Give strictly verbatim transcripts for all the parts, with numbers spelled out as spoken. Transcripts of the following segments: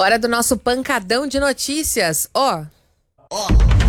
Hora do nosso pancadão de notícias. Ó. Ó.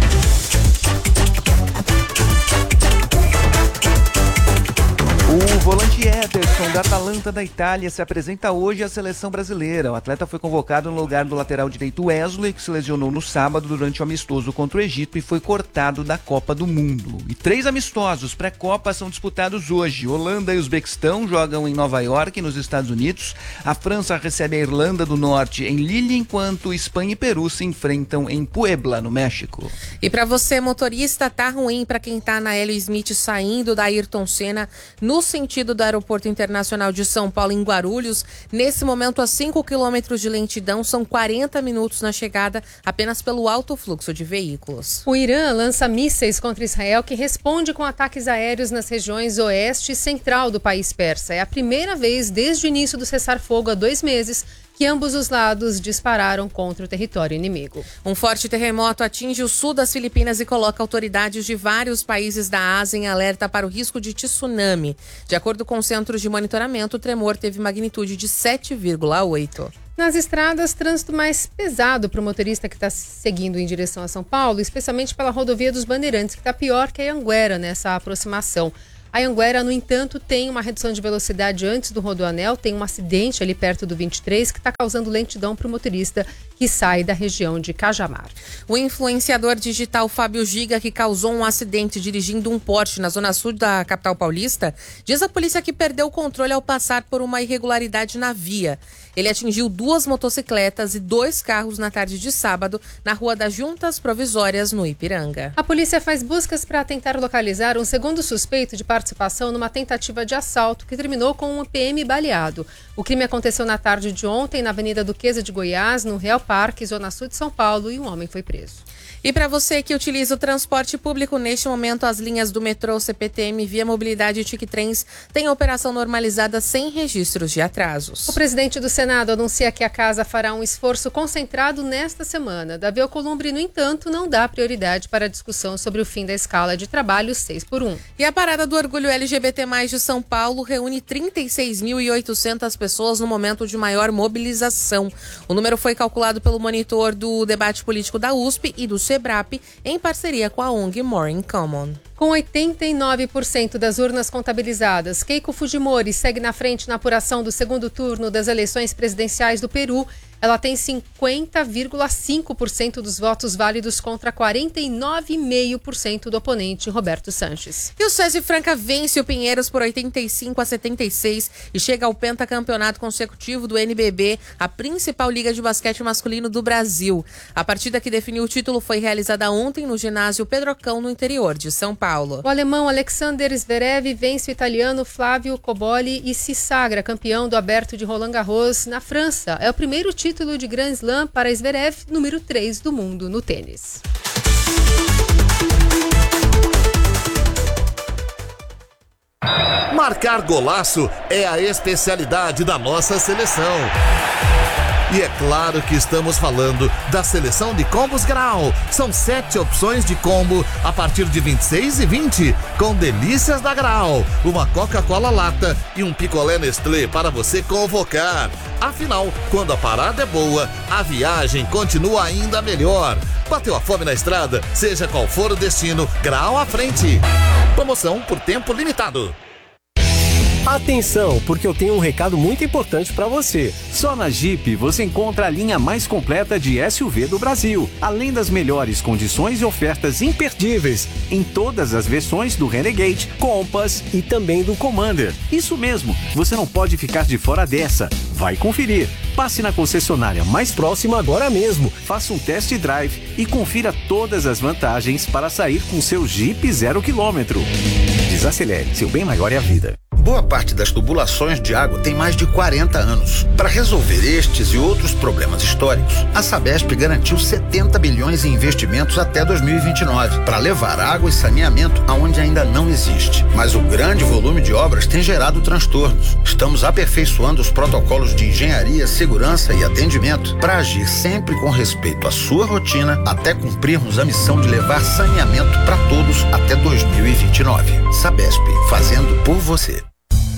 O volante Ederson, da Atalanta da Itália, se apresenta hoje à seleção brasileira. O atleta foi convocado no lugar do lateral direito Wesley, que se lesionou no sábado durante o amistoso contra o Egito e foi cortado da Copa do Mundo. E três amistosos pré-Copa são disputados hoje. Holanda e Uzbequistão jogam em Nova York, nos Estados Unidos. A França recebe a Irlanda do Norte em Lille, enquanto Espanha e Peru se enfrentam em Puebla, no México. E para você, motorista, tá ruim para quem tá na Hélio Smith saindo da Ayrton Senna no sentido do Aeroporto Internacional de São Paulo, em Guarulhos. Nesse momento, a cinco quilômetros de lentidão, são quarenta minutos na chegada, apenas pelo alto fluxo de veículos. O Irã lança mísseis contra Israel, que responde com ataques aéreos nas regiões oeste e central do país persa. É a primeira vez desde o início do cessar-fogo há dois meses que ambos os lados dispararam contra o território inimigo. Um forte terremoto atinge o sul das Filipinas e coloca autoridades de vários países da Ásia em alerta para o risco de tsunami. De acordo com centros de monitoramento, o tremor teve magnitude de sete vírgula oito. Nas estradas, trânsito mais pesado para o motorista que está seguindo em direção a São Paulo, especialmente pela rodovia dos Bandeirantes, que está pior que a Anhanguera nessa aproximação. A Anhanguera, no entanto, tem uma redução de velocidade antes do Rodoanel, tem um acidente ali perto do vinte e três que está causando lentidão para o motorista que sai da região de Cajamar. O influenciador digital Fábio Giga, que causou um acidente dirigindo um Porsche na zona sul da capital paulista, diz a polícia que perdeu o controle ao passar por uma irregularidade na via. Ele atingiu duas motocicletas e dois carros na tarde de sábado na Rua das Juntas Provisórias, no Ipiranga. A polícia faz buscas para tentar localizar um segundo suspeito de participação numa tentativa de assalto que terminou com um P M baleado. O crime aconteceu na tarde de ontem na Avenida Duquesa de Goiás, no Real Parque, zona sul de São Paulo, e um homem foi preso. E para você que utiliza o transporte público, neste momento as linhas do metrô, C P T M, Via Mobilidade e TicTrens têm operação normalizada sem registros de atrasos. O presidente do Senado anuncia que a casa fará um esforço concentrado nesta semana. Davi Alcolumbre, no entanto, não dá prioridade para a discussão sobre o fim da escala de trabalho seis por um. E a Parada do Orgulho L G B T mais, de São Paulo reúne trinta e seis mil e oitocentas pessoas no momento de maior mobilização. O número foi calculado pelo monitor do debate político da U S P e do SEBRAP, em parceria com a O N G More in Common. Com oitenta e nove por cento das urnas contabilizadas, Keiko Fujimori segue na frente na apuração do segundo turno das eleições presidenciais do Peru. Ela tem cinquenta vírgula cinco por cento dos votos válidos contra quarenta e nove vírgula cinco por cento do oponente, Roberto Sanches. E o César Franca vence o Pinheiros por oitenta e cinco a setenta e seis e chega ao pentacampeonato consecutivo do N B B, a principal liga de basquete masculino do Brasil. A partida que definiu o título foi realizada ontem no ginásio Pedrocão, no interior de São Paulo. O alemão Alexander Zverev vence o italiano Flávio Cobolli e se sagra campeão do Aberto de Roland Garros na França. É o primeiro título de Grand Slam para Zverev, número três do mundo no tênis. Marcar golaço é a especialidade da nossa seleção. E é claro que estamos falando da seleção de combos Grau. São sete opções de combo a partir de vinte e seis e vinte, com delícias da Grau, uma Coca-Cola lata e um picolé Nestlé para você convocar. Afinal, quando a parada é boa, a viagem continua ainda melhor. Bateu a fome na estrada? Seja qual for o destino, Grau à frente. Promoção por tempo limitado. Atenção, porque eu tenho um recado muito importante para você. Só na Jeep você encontra a linha mais completa de S U V do Brasil, além das melhores condições e ofertas imperdíveis em todas as versões do Renegade, Compass e também do Commander. Isso mesmo, você não pode ficar de fora dessa. Vai conferir. Passe na concessionária mais próxima agora mesmo. Faça um test drive e confira todas as vantagens para sair com seu Jeep zero quilômetro. Desacelere, seu bem maior é a vida. Boa parte das tubulações de água tem mais de quarenta anos. Para resolver estes e outros problemas históricos, a Sabesp garantiu setenta bilhões em investimentos até dois mil e vinte e nove para levar água e saneamento aonde ainda não existe. Mas o grande volume de obras tem gerado transtornos. Estamos aperfeiçoando os protocolos de engenharia, segurança e atendimento para agir sempre com respeito à sua rotina até cumprirmos a missão de levar saneamento para todos até dois mil e vinte e nove. Sabesp, fazendo por você.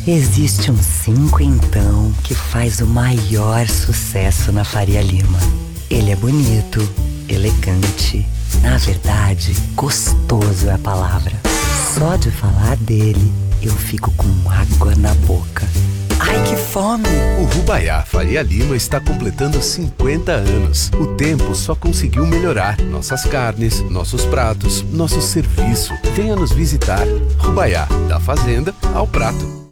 Existe um cinco então que faz o maior sucesso na Faria Lima. Ele é bonito, elegante, na verdade, gostoso é a palavra. Só de falar dele, eu fico com água na boca. Ai, que fome! O Rubaiá Faria Lima está completando cinquenta anos. O tempo só conseguiu melhorar nossas carnes, nossos pratos, nosso serviço. Venha nos visitar. Rubaiá, da fazenda ao prato.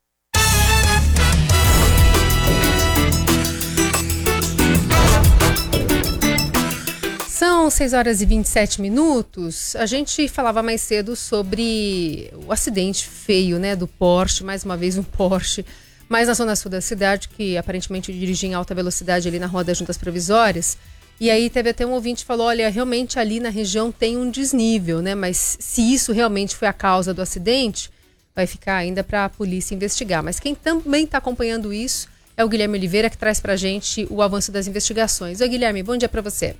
São seis horas e vinte e sete minutos. A gente falava mais cedo sobre o acidente feio, né, do Porsche, mais uma vez um Porsche, mas na zona sul da cidade, que aparentemente dirigia em alta velocidade ali na Rua das Juntas Provisórias. E aí teve até um ouvinte que falou, olha, realmente ali na região tem um desnível, né, mas se isso realmente foi a causa do acidente, vai ficar ainda para a polícia investigar. Mas quem também está acompanhando isso é o Guilherme Oliveira, que traz para a gente o avanço das investigações. Oi, Guilherme, bom dia para você.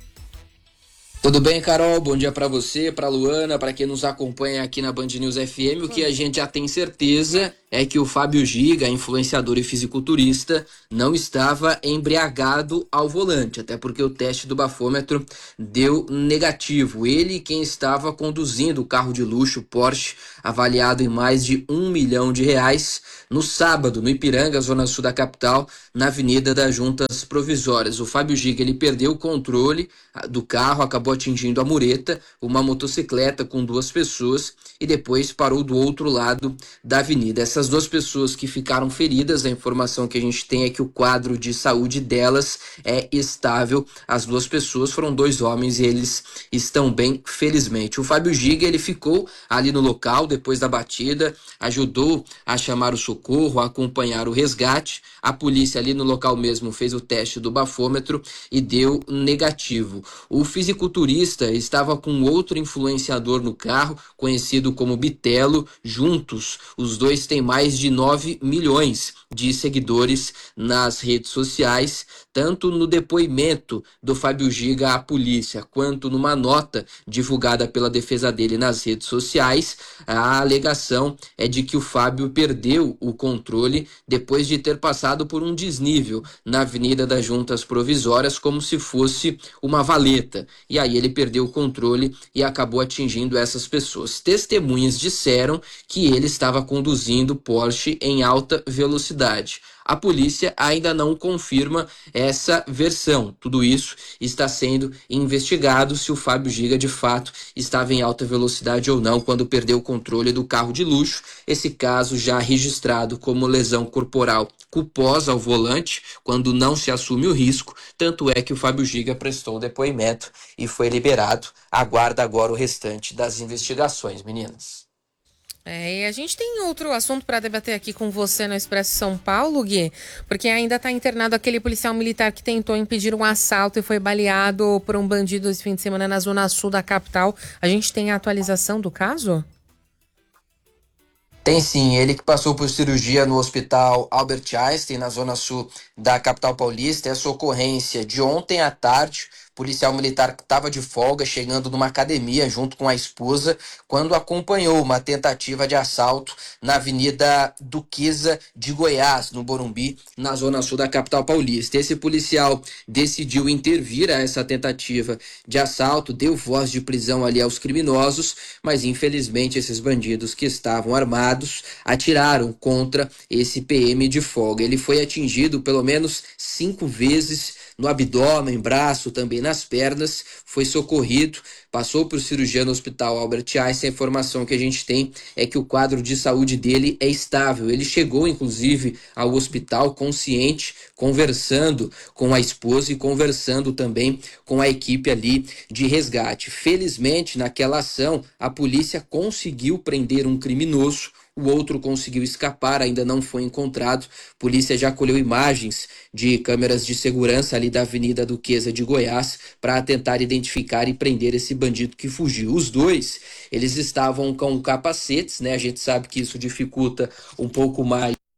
Tudo bem, Carol? Bom dia para você, para Luana, para quem nos acompanha aqui na Band News F M. O que a gente já tem certeza é que o Fábio Giga, influenciador e fisiculturista, não estava embriagado ao volante, até porque o teste do bafômetro deu negativo. Ele quem estava conduzindo o carro de luxo Porsche, avaliado em mais de um milhão de reais, no sábado, no Ipiranga, zona sul da capital, na Avenida das Juntas Provisórias. O Fábio Giga, ele perdeu o controle do carro, acabou atingindo a mureta, uma motocicleta com duas pessoas, e depois parou do outro lado da avenida. Essas duas pessoas que ficaram feridas, a informação que a gente tem é que o quadro de saúde delas é estável. As duas pessoas foram dois homens e eles estão bem, felizmente. O Fábio Giga, ele ficou ali no local depois da batida, ajudou a chamar o socorro, a acompanhar o resgate. A polícia ali no local mesmo fez o teste do bafômetro e deu negativo. O fisiculturista estava com outro influenciador no carro, conhecido como Bitelo. Juntos, os dois têm mais de nove milhões de seguidores nas redes sociais. Tanto no depoimento do Fábio Giga à polícia, quanto numa nota divulgada pela defesa dele nas redes sociais, a alegação é de que o Fábio perdeu o controle depois de ter passado por um desnível na Avenida das Juntas Provisórias, como se fosse uma valeta. E aí ele perdeu o controle e acabou atingindo essas pessoas. Testemunhas disseram que ele estava conduzindo Porsche em alta velocidade. A polícia ainda não confirma essa versão. Tudo isso está sendo investigado, se o Fábio Giga de fato estava em alta velocidade ou não quando perdeu o controle do carro de luxo. Esse caso já registrado como lesão corporal culposa ao volante, quando não se assume o risco. Tanto é que o Fábio Giga prestou depoimento e foi liberado. Aguarda agora o restante das investigações, meninas. É, e a gente tem outro assunto para debater aqui com você no Expresso São Paulo, Gui, porque ainda está internado aquele policial militar que tentou impedir um assalto e foi baleado por um bandido esse fim de semana na zona sul da capital. A gente tem a atualização do caso? Tem sim, ele que passou por cirurgia no Hospital Albert Einstein, na zona sul da capital paulista. Essa ocorrência de ontem à tarde, policial militar que estava de folga, chegando numa academia junto com a esposa, quando acompanhou uma tentativa de assalto na Avenida Duquesa de Goiás, no Morumbi, na zona sul da capital paulista. Esse policial decidiu intervir a essa tentativa de assalto, deu voz de prisão ali aos criminosos, mas infelizmente esses bandidos que estavam armados atiraram contra esse P M de folga. Ele foi atingido pelo menos cinco vezes no abdômen, braço, também nas pernas, foi socorrido, passou por cirurgia no Hospital Albert Einstein. A informação que a gente tem é que o quadro de saúde dele é estável. Ele chegou, inclusive, ao hospital consciente, conversando com a esposa e conversando também com a equipe ali de resgate. Felizmente, naquela ação, a polícia conseguiu prender um criminoso. O outro conseguiu escapar, ainda não foi encontrado. A polícia já colheu imagens de câmeras de segurança ali da Avenida Duquesa de Goiás para tentar identificar e prender esse bandido que fugiu. Os dois, eles estavam com capacetes, né? A gente sabe que isso dificulta um pouco mais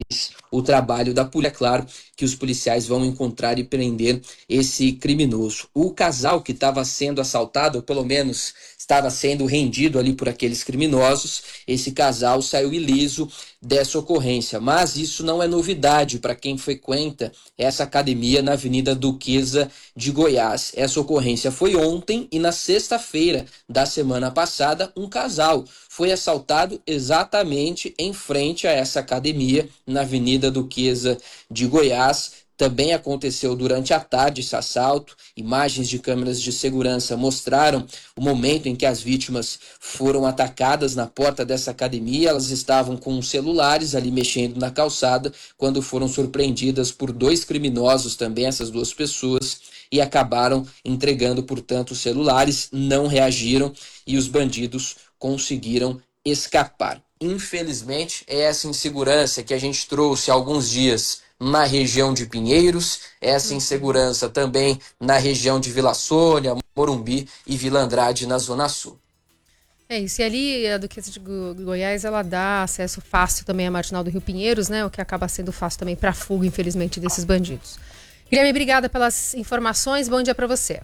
o trabalho da polícia. É claro que os policiais vão encontrar e prender esse criminoso. O casal que estava sendo assaltado, ou pelo menos estava sendo rendido ali por aqueles criminosos, esse casal saiu ileso dessa ocorrência. Mas isso não é novidade para quem frequenta essa academia na Avenida Duquesa de Goiás. Essa ocorrência foi ontem e na sexta-feira da semana passada, um casal foi assaltado exatamente em frente a essa academia na Avenida Duquesa de Goiás. Também aconteceu durante a tarde esse assalto. Imagens de câmeras de segurança mostraram o momento em que as vítimas foram atacadas na porta dessa academia. Elas estavam com celulares ali mexendo na calçada quando foram surpreendidas por dois criminosos também, essas duas pessoas, e acabaram entregando, portanto, os celulares, não reagiram e os bandidos conseguiram escapar. Infelizmente, é essa insegurança que a gente trouxe há alguns dias na região de Pinheiros, essa insegurança também na região de Vila Sônia, Morumbi e Vila Andrade, na Zona Sul. É isso, e ali a Duquesa de Goiás, ela dá acesso fácil também à Marginal do Rio Pinheiros, né, o que acaba sendo fácil também para a fuga, infelizmente, desses bandidos. Guilherme, obrigada pelas informações, bom dia para você.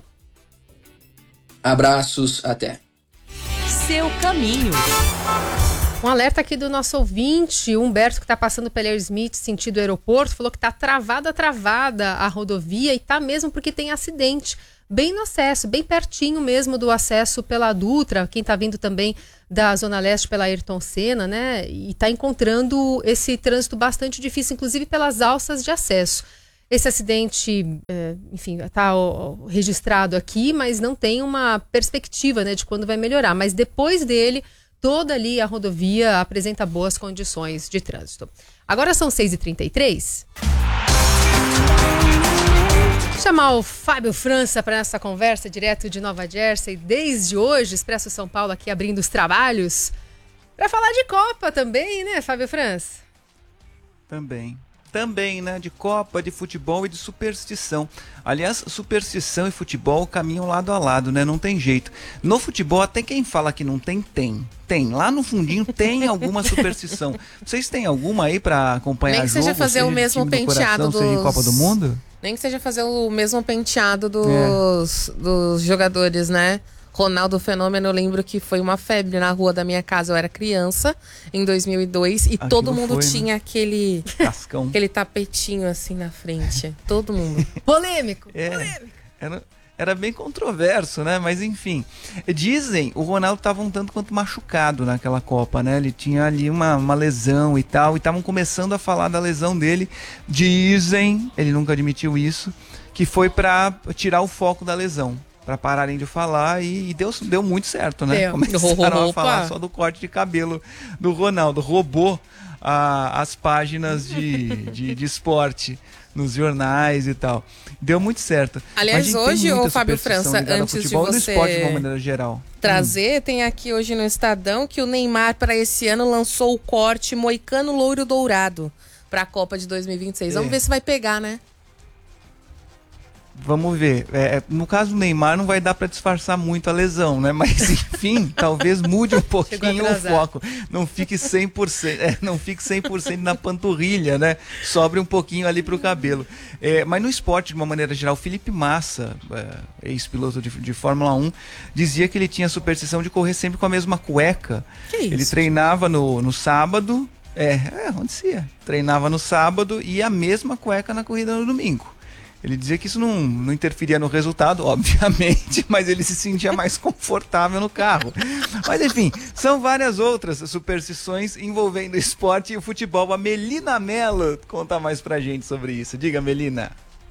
Abraços, até. Seu caminho. Um alerta aqui do nosso ouvinte, Humberto, que está passando pela Air Smith, sentido aeroporto, falou que está travada, travada a rodovia e está mesmo porque tem acidente, bem no acesso, bem pertinho mesmo do acesso pela Dutra, quem está vindo também da Zona Leste pela Ayrton Senna, né, e está encontrando esse trânsito bastante difícil, inclusive pelas alças de acesso. Esse acidente, é, enfim, está registrado aqui, mas não tem uma perspectiva, né, de quando vai melhorar, mas depois dele, toda ali a rodovia apresenta boas condições de trânsito. Agora são seis e trinta e três. Vou chamar o Fábio França para essa conversa direto de Nova Jersey. Desde hoje, Expresso São Paulo aqui abrindo os trabalhos. Para falar de Copa também, né, Fábio França? Também. Também, né? De Copa, de futebol e de superstição. Aliás, superstição e futebol caminham lado a lado, né? Não tem jeito. No futebol, até quem fala que não tem, tem. Tem. Lá no fundinho tem alguma superstição. Vocês têm alguma aí pra acompanhar Nem que jogo? seja fazer seja o mesmo do penteado coração, dos... seja em Copa do Mundo? Nem que seja fazer o mesmo penteado dos, é. dos jogadores, né? Ronaldo Fenômeno, eu lembro que foi uma febre na rua da minha casa, eu era criança, em dois mil e dois, e Aquilo todo mundo foi, tinha né? aquele, Cascão. aquele tapetinho assim na frente. Todo mundo. Polêmico, é, polêmico. Era, era bem controverso, né? Mas enfim, dizem, o Ronaldo estava um tanto quanto machucado naquela Copa, né? Ele tinha ali uma, uma lesão e tal, e estavam começando a falar da lesão dele. Dizem, ele nunca admitiu isso, que foi para tirar o foco da lesão. Para pararem de falar e, e deu, deu muito certo, né? Deu. Começaram Opa. a falar só do corte de cabelo do Ronaldo. Roubou a, as páginas de, de, de esporte nos jornais e tal. Deu muito certo. Aliás, hoje, o Fábio França, antes futebol, de você esporte, de uma maneira geral. trazer, hum. tem aqui hoje no Estadão que o Neymar, para esse ano, lançou o corte Moicano Loiro Dourado para a Copa de dois mil e vinte e seis. É. Vamos ver se vai pegar, né? Vamos ver. É, no caso do Neymar não vai dar para disfarçar muito a lesão, né? Mas enfim, talvez mude um pouquinho o foco. Não fique cem por cento, é, não fique cem por cento na panturrilha, né? Sobre um pouquinho ali pro cabelo. É, mas no esporte, de uma maneira geral, o Felipe Massa, é, ex-piloto de, de Fórmula um, dizia que ele tinha a superstição de correr sempre com a mesma cueca. Que isso? Ele treinava no, no sábado, é, é, onde se ia? Treinava no sábado e a mesma cueca na corrida no domingo. Ele dizia que isso não, não interferia no resultado, obviamente, mas ele se sentia mais confortável no carro. Mas enfim, são várias outras superstições envolvendo o esporte e o futebol. A Melina Mello conta mais pra gente sobre isso. Diga, Melina.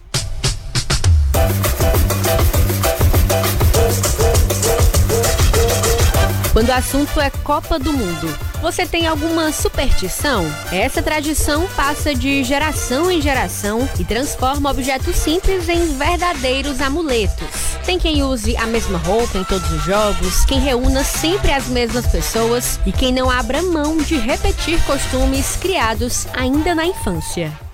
Quando o assunto é Copa do Mundo, você tem alguma superstição? Essa tradição passa de geração em geração e transforma objetos simples em verdadeiros amuletos. Tem quem use a mesma roupa em todos os jogos, quem reúna sempre as mesmas pessoas e quem não abra mão de repetir costumes criados ainda na infância.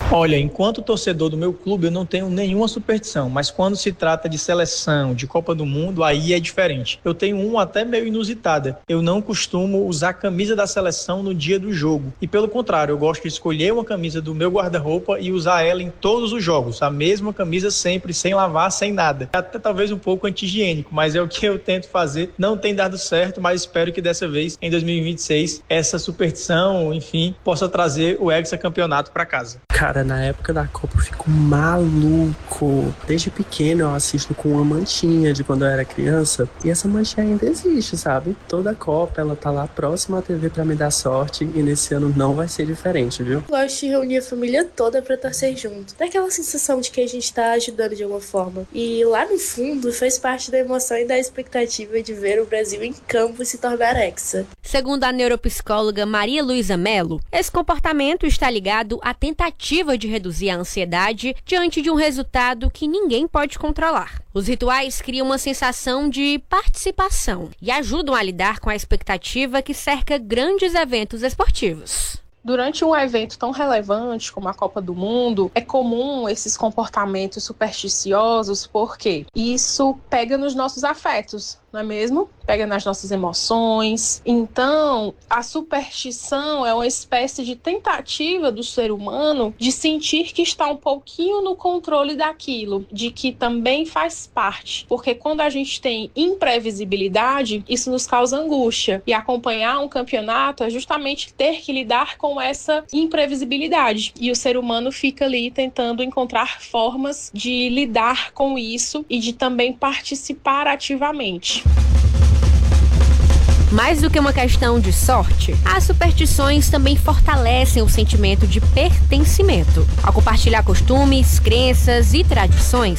Olha, enquanto torcedor do meu clube, eu não tenho nenhuma superstição, mas quando se trata de seleção, de Copa do Mundo, aí é diferente. Eu tenho uma até meio inusitada. Eu não costumo usar a camisa da seleção no dia do jogo. E pelo contrário, eu gosto de escolher uma camisa do meu guarda-roupa e usar ela em todos os jogos. A mesma camisa sempre, sem lavar, sem nada. Até talvez um pouco anti-higiênico, mas é o que eu tento fazer. Não tem dado certo, mas espero que dessa vez, em dois mil e vinte e seis, essa superstição, enfim, possa trazer o hexacampeonato para casa. Cara, na época da Copa eu fico maluco. Desde pequeno eu assisto com uma manchinha de quando eu era criança. E essa manchinha ainda existe, sabe? Toda a Copa, ela tá lá próxima à T V pra me dar sorte. E nesse ano não vai ser diferente, viu? Gosto de reunir a família toda pra torcer junto. Dá aquela sensação de que a gente tá ajudando de alguma forma. E lá no fundo, faz parte da emoção e da expectativa de ver o Brasil em campo se tornar hexa. Segundo a neuropsicóloga Maria Luísa Mello, esse comportamento está ligado à tentativa de reduzir a ansiedade diante de um resultado que ninguém pode controlar. Os rituais criam uma sensação de participação e ajudam a lidar com a expectativa que cerca grandes eventos esportivos. Durante um evento tão relevante como a Copa do Mundo, é comum esses comportamentos supersticiosos, porque isso pega nos nossos afetos, não é mesmo? Pega nas nossas emoções. Então, a superstição é uma espécie de tentativa do ser humano de sentir que está um pouquinho no controle daquilo, de que também faz parte. Porque quando a gente tem imprevisibilidade, isso nos causa angústia. E acompanhar um campeonato é justamente ter que lidar com essa imprevisibilidade. E o ser humano fica ali tentando encontrar formas de lidar com isso e de também participar ativamente. Mais do que uma questão de sorte, as superstições também fortalecem o sentimento de pertencimento. Ao compartilhar costumes, crenças e tradições,